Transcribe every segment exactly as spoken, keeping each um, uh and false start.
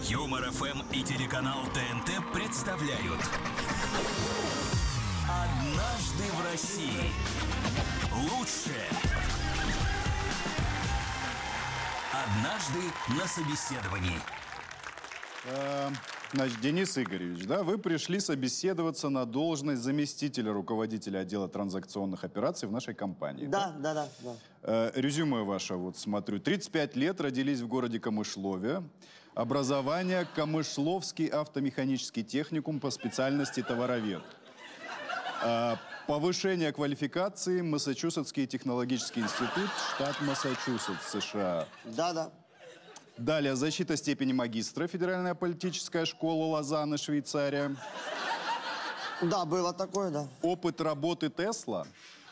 Юмор эф эм и телеканал ТНТ представляют «Однажды в России». Лучшее. Однажды на собеседовании. Э, значит, Денис Игоревич, да, вы пришли собеседоваться на должность заместителя руководителя отдела транзакционных операций в нашей компании. Да, да, да. да. Э, резюме ваше, вот смотрю. тридцать пять лет, родились в городе Камышлове. Образование – Камышловский автомеханический техникум по специальности товаровед. Э, повышение квалификации – Массачусетский технологический институт, штат Массачусетс, США. Да, да. Далее, защита степени магистра, Федеральная политическая школа Лозанны, Швейцария. Да, было такое, да. Опыт работы Тесла.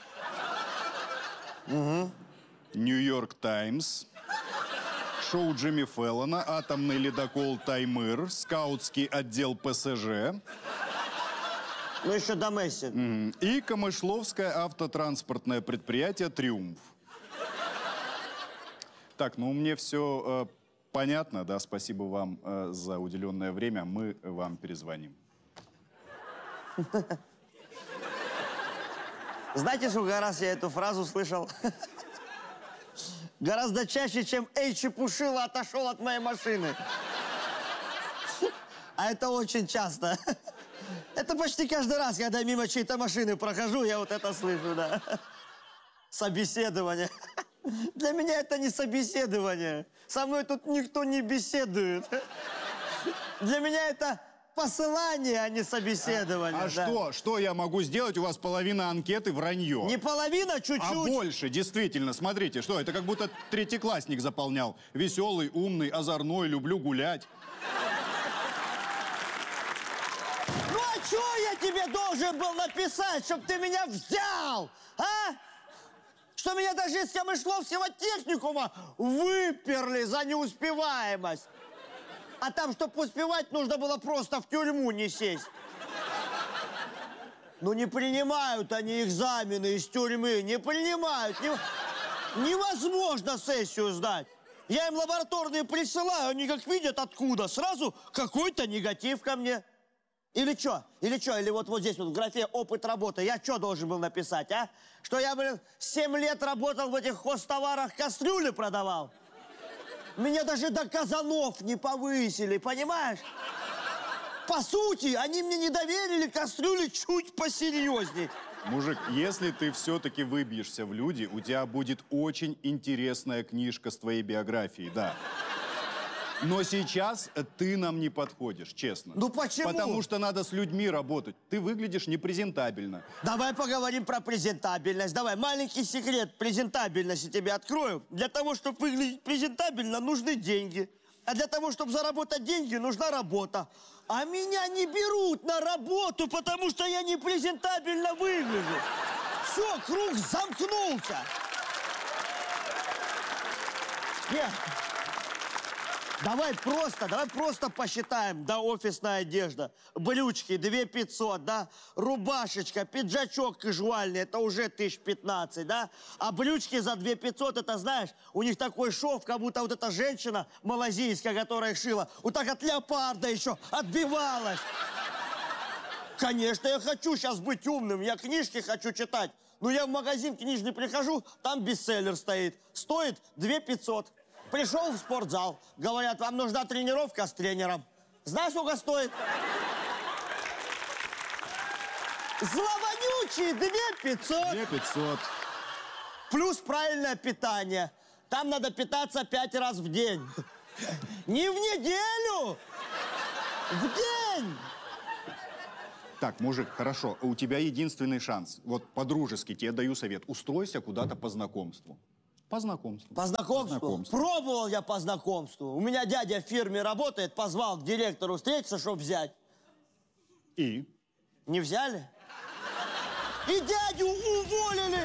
Угу. Нью-Йорк Таймс. Шоу Джимми Фэллона, атомный ледокол Таймыр, скаутский отдел Пэ Эс Жэ. Ну, еще до Месси. Угу. И Камышловское автотранспортное предприятие «Триумф». Так, ну мне все э, понятно, да, спасибо вам э, за уделенное время, мы вам перезвоним. Знаете, сколько раз я эту фразу слышал? Гораздо чаще, чем «Эй, Чепушила, отошел от моей машины». А это очень часто. Это почти каждый раз, когда мимо чьей-то машины прохожу, я вот это слышу, да. Собеседование. Для меня это не собеседование. Со мной тут никто не беседует. Для меня это посылание, а не собеседование. А, а да. что? Что я могу сделать? У вас половина анкеты вранье. Не половина, чуть-чуть. А больше, действительно. Смотрите, что это как будто третьеклассник заполнял. Веселый, умный, озорной, люблю гулять. Ну а что я тебе должен был написать, чтобы ты меня взял, а? Что меня даже из Камышловского техникума выперли за неуспеваемость. А там, чтобы успевать, нужно было просто в тюрьму не сесть. Ну не принимают они экзамены из тюрьмы, не принимают. Не... Невозможно сессию сдать. Я им лабораторные присылаю, они как видят откуда, сразу какой-то негатив ко мне. Или что? Или что? Или вот, вот здесь вот в графе «Опыт работы». Я что должен был написать, а? Что я, блин, семь лет работал в этих хозтоварах, кастрюли продавал? Меня даже до казанов не повысили, понимаешь? По сути, они мне не доверили кастрюли чуть посерьезней. Мужик, если ты все-таки выбьешься в люди, у тебя будет очень интересная книжка с твоей биографией, да. Но сейчас ты нам не подходишь, честно. Ну почему? Потому что надо с людьми работать. Ты выглядишь непрезентабельно. Давай поговорим про презентабельность. Давай, маленький секрет презентабельности тебе открою. Для того, чтобы выглядеть презентабельно, нужны деньги. А для того, чтобы заработать деньги, нужна работа. А меня не берут на работу, потому что я не презентабельно выгляжу. Все, круг замкнулся. Нет. Давай просто, давай просто посчитаем. Да, офисная одежда, брючки две тысячи пятьсот, да, рубашечка, пиджачок кажуальный, это уже тысяч пятнадцать, да, а брючки за две тысячи пятьсот, это, знаешь, у них такой шов, как будто вот эта женщина малазийская, которая их шила, вот так от леопарда еще отбивалась. Конечно, я хочу сейчас быть умным, я книжки хочу читать, но я в магазин книжный прихожу, там бестселлер стоит, стоит две тысячи пятьсот. Пришел в спортзал, говорят, вам нужна тренировка с тренером. Знаешь, сколько стоит? Зловонючие две тысячи пятьсот. две тысячи пятьсот. Плюс правильное питание. Там надо питаться пять раз в день. Не в неделю, в день. Так, мужик, хорошо, у тебя единственный шанс. Вот по-дружески тебе даю совет. Устройся куда-то по знакомству. По знакомству. По знакомству? По знакомству. Пробовал я по знакомству. У меня дядя в фирме работает, позвал к директору встретиться, чтобы взять. И? Не взяли? И дядю уволили!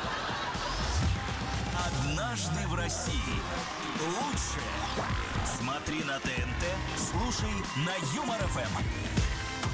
«Однажды в России». Лучшее. Смотри на ТНТ, слушай на Юмор эф эм.